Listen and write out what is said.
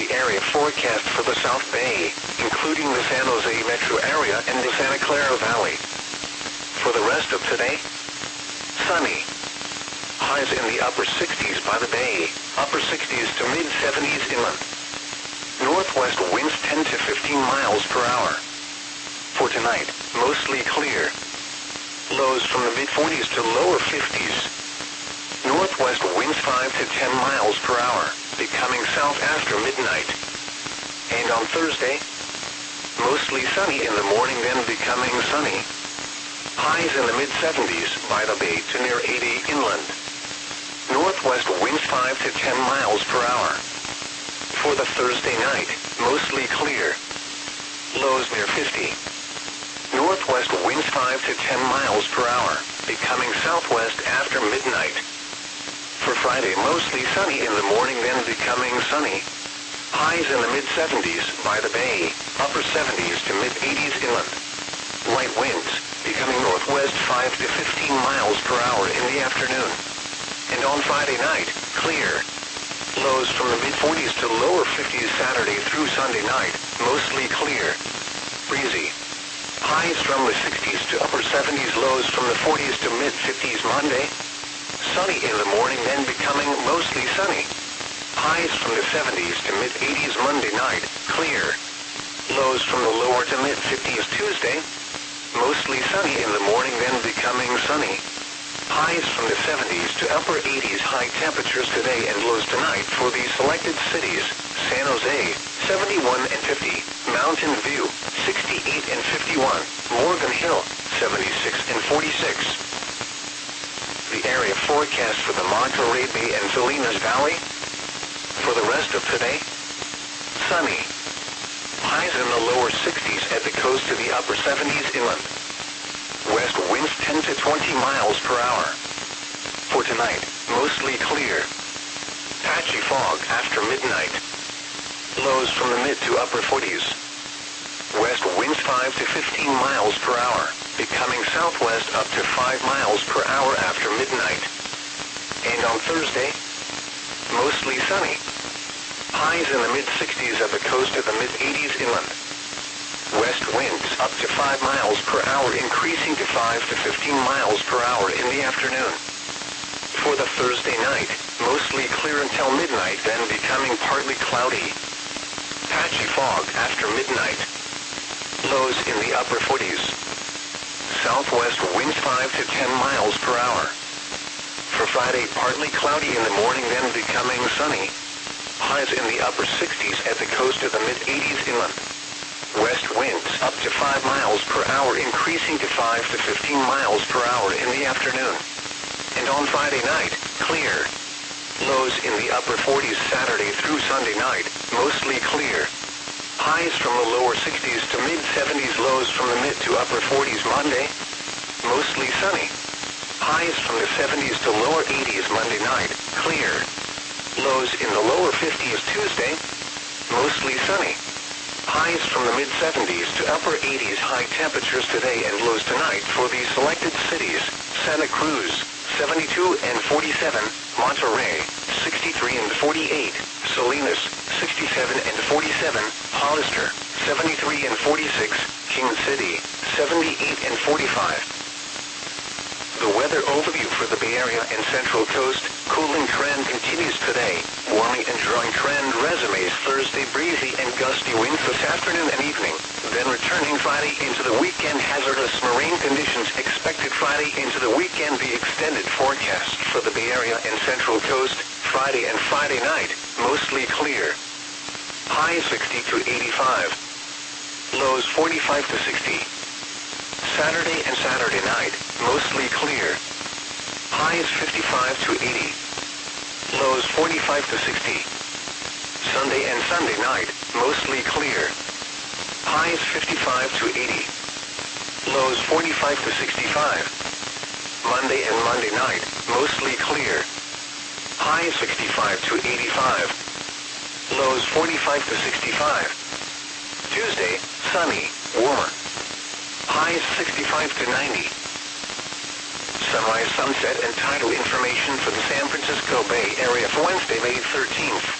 the area forecast for the South Bay, including the San Jose metro area and the Santa Clara Valley. For the rest of today, sunny. Highs in the upper 60s by the bay, upper 60s to mid-70s inland. Northwest winds 10 to 15 miles per hour. For tonight, mostly clear. Lows from the mid-40s to lower 50s. Northwest winds 5 to 10 miles per hour, becoming south after midnight. And on Thursday, mostly sunny in the morning, then becoming sunny. Highs in the mid-70s by the bay to near 80 inland. Northwest winds 5 to 10 miles per hour. For the Thursday night, mostly clear. Lows near 50. Northwest winds 5 to 10 miles per hour, becoming southwest after midnight. For Friday, mostly sunny in the morning, then becoming sunny. Highs in the mid-70s by the bay, upper 70s to mid-80s inland. Light winds, becoming northwest 5 to 15 miles per hour in the afternoon. And on Friday night, clear. Lows from the mid-40s to lower 50s Saturday through Sunday night, mostly clear. Breezy. Highs from the 60s to upper 70s, lows from the 40s to mid-50s Monday. Sunny in the morning, then becoming mostly sunny. Highs from the 70s to mid-80s Monday night, clear. Lows from the lower to mid-50s Tuesday. Mostly sunny in the morning, then becoming sunny. Highs from the 70s to upper 80s high temperatures today and lows tonight for the selected cities: San Jose, 71 and 50, Mountain View, 68 and 51, Morgan Hill, 76 and 46. The area forecast for the Monterey Bay and Salinas Valley. For the rest of today, sunny. Highs in the lower 60s at the coast to the upper 70s inland. West winds 10 to 20 miles per hour. For tonight, mostly clear. Patchy fog after midnight. Lows from the mid to upper 40s. West winds 5 to 15 miles per hour, becoming southwest up to 5 miles per hour after midnight. And on Thursday, mostly sunny. Highs in the mid-60s at the coast to the mid-80s inland. West winds up to 5 miles per hour, increasing to 5 to 15 miles per hour in the afternoon. For the Thursday night, mostly clear until midnight, then becoming partly cloudy. Patchy fog after midnight. Lows in the upper 40s. Southwest winds 5 to 10 miles per hour. For Friday, partly cloudy in the morning, then becoming sunny. Highs in the upper 60s at the coast of the mid-80s inland. West winds up to 5 miles per hour, increasing to 5 to 15 miles per hour in the afternoon. And on Friday night, clear. Lows in the upper 40s Saturday through Sunday night, mostly clear. Highs from the lower 60s to mid-70s, lows from the mid to upper 40s Monday, mostly sunny. Highs from the 70s to lower 80s Monday night, clear. Lows in the lower 50s Tuesday, mostly sunny. Highs from the mid-70s to upper 80s high temperatures today and lows tonight for the selected cities: Santa Cruz, 72 and 47, Monterey, 63 and 48, Salinas, 67 and 47, Hollister, 73 and 46, King City, 78 and 45. The weather overview for the Bay Area and Central Coast. Cooling trend continues today. Warming and drying trend resumes Thursday, breezy and gusty winds this afternoon and evening. Then returning Friday into the weekend. Hazardous marine conditions expected Friday into the weekend. The extended forecast for the Bay Area and Central Coast. Friday and Friday night, mostly clear. Highs 60 to 85. Lows 45 to 60. Saturday and Saturday night, mostly clear. Highs 55 to 80. Lows 45 to 60. Sunday and Sunday night, mostly clear. Highs 55 to 80. Lows 45 to 65. Monday and Monday night, mostly clear. Highs 65 to 85. Lows 45 to 65. Tuesday, sunny, warmer. Highs 65 to 90. Sunrise, sunset, and tidal information for the San Francisco Bay Area for Wednesday, May 13th.